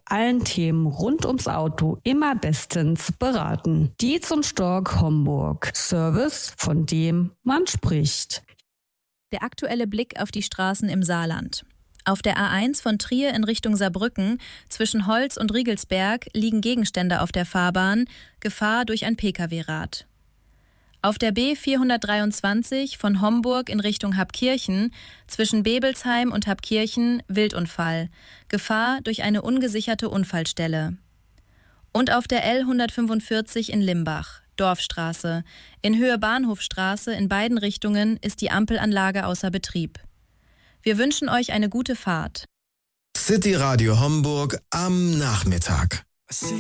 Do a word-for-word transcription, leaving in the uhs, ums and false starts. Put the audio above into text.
allen Themen rund ums Auto immer bestens beraten. Die zum Stork Homburg. Service, von dem man spricht. Der aktuelle Blick auf die Straßen im Saarland. Auf der A eins von Trier in Richtung Saarbrücken zwischen Holz und Riegelsberg liegen Gegenstände auf der Fahrbahn, Gefahr durch ein Pkw-Rad. Auf der B vierhundertdreiundzwanzig von Homburg in Richtung Habkirchen zwischen Bebelsheim und Habkirchen Wildunfall, Gefahr durch eine ungesicherte Unfallstelle. Und auf der L hundertfünfundvierzig in Limbach, Dorfstraße, in Höhe Bahnhofstraße in beiden Richtungen ist die Ampelanlage außer Betrieb. Wir wünschen euch eine gute Fahrt. City Radio Homburg am Nachmittag.